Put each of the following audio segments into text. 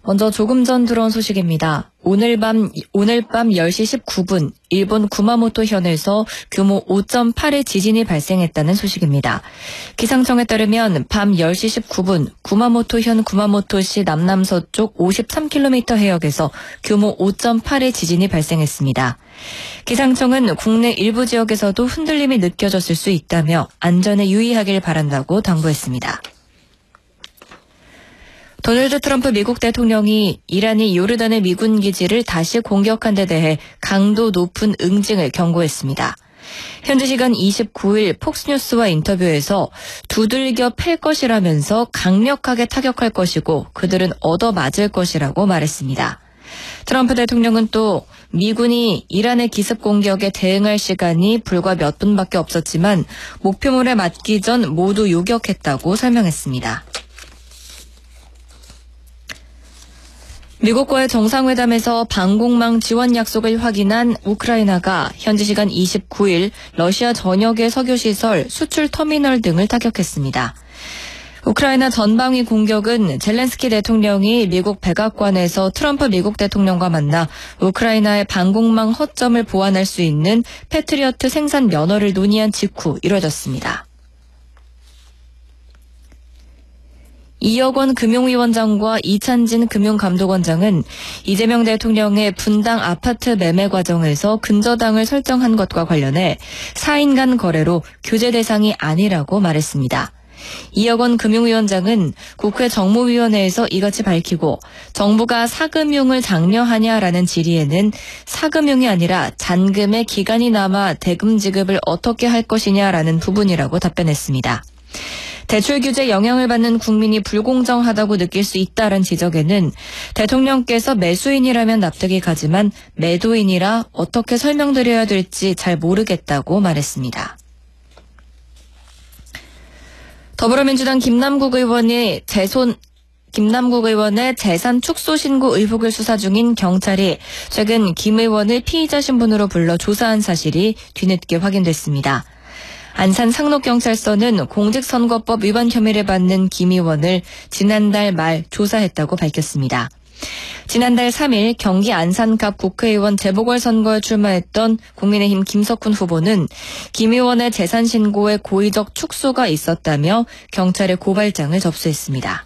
먼저 조금 전 들어온 소식입니다. 오늘 밤 10시 19분 일본 구마모토 현에서 규모 5.8의 지진이 발생했다는 소식입니다. 기상청에 따르면 밤 10시 19분 구마모토 현 구마모토시 남남서쪽 53km 해역에서 규모 5.8의 지진이 발생했습니다. 기상청은 국내 일부 지역에서도 흔들림이 느껴졌을 수 있다며 안전에 유의하길 바란다고 당부했습니다. 도널드 트럼프 미국 대통령이 이란이 요르단의 미군 기지를 다시 공격한 데 대해 강도 높은 응징을 경고했습니다. 현지 시간 29일 폭스뉴스와 인터뷰에서 두들겨 팰 것이라면서 강력하게 타격할 것이고 그들은 얻어맞을 것이라고 말했습니다. 트럼프 대통령은 또 미군이 이란의 기습 공격에 대응할 시간이 불과 몇 분밖에 없었지만 목표물에 맞기 전 모두 요격했다고 설명했습니다. 미국과의 정상회담에서 방공망 지원 약속을 확인한 우크라이나가 현지 시간 29일 러시아 전역의 석유시설, 수출 터미널 등을 타격했습니다. 우크라이나 전방위 공격은 젤렌스키 대통령이 미국 백악관에서 트럼프 미국 대통령과 만나 우크라이나의 방공망 허점을 보완할 수 있는 패트리어트 생산 면허를 논의한 직후 이뤄졌습니다. 이혁원 금융위원장과 이찬진 금융감독원장은 이재명 대통령의 분당 아파트 매매 과정에서 근저당을 설정한 것과 관련해 4인 간 거래로 규제 대상이 아니라고 말했습니다. 이혁원 금융위원장은 국회 정무위원회에서 이같이 밝히고 정부가 사금융을 장려하냐라는 질의에는 사금융이 아니라 잔금의 기간이 남아 대금 지급을 어떻게 할 것이냐라는 부분이라고 답변했습니다. 대출 규제 영향을 받는 국민이 불공정하다고 느낄 수 있다는 지적에는 대통령께서 매수인이라면 납득이 가지만 매도인이라 어떻게 설명드려야 될지 잘 모르겠다고 말했습니다. 더불어민주당 김남국 의원의 재산 축소 신고 의혹을 수사 중인 경찰이 최근 김 의원을 피의자 신분으로 불러 조사한 사실이 뒤늦게 확인됐습니다. 안산 상록경찰서는 공직선거법 위반 혐의를 받는 김 의원을 지난달 말 조사했다고 밝혔습니다. 지난달 3일 경기 안산갑 국회의원 재보궐선거에 출마했던 국민의힘 김석훈 후보는 김 의원의 재산 신고에 고의적 축소가 있었다며 경찰에 고발장을 접수했습니다.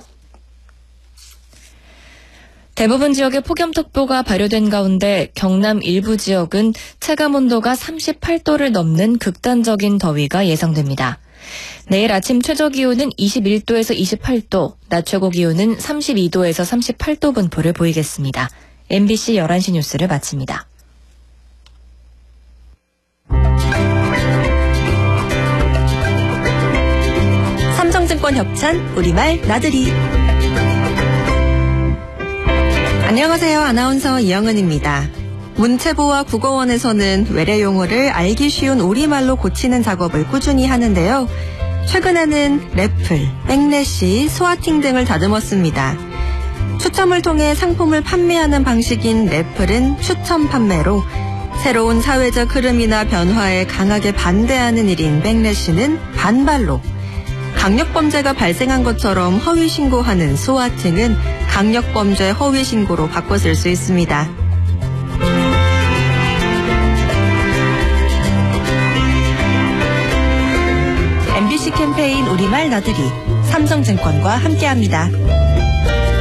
대부분 지역에 폭염특보가 발효된 가운데 경남 일부 지역은 체감온도가 38도를 넘는 극단적인 더위가 예상됩니다. 내일 아침 최저기온은 21도에서 28도, 낮 최고기온은 32도에서 38도 분포를 보이겠습니다. MBC 11시 뉴스를 마칩니다. 삼성증권 협찬 우리말 나들이. 안녕하세요. 아나운서 이영은입니다. 문체부와 국어원에서는 외래 용어를 알기 쉬운 우리말로 고치는 작업을 꾸준히 하는데요. 최근에는 래플, 백래시, 소화팅 등을 다듬었습니다. 추첨을 통해 상품을 판매하는 방식인 래플은 추첨 판매로, 새로운 사회적 흐름이나 변화에 강하게 반대하는 일인 백래시는 반발로, 강력범죄가 발생한 것처럼 허위신고하는 소화팅은 강력범죄 허위신고로 바꿔 쓸 수 있습니다. MBC 캠페인 우리말 나들이 삼성증권과 함께합니다.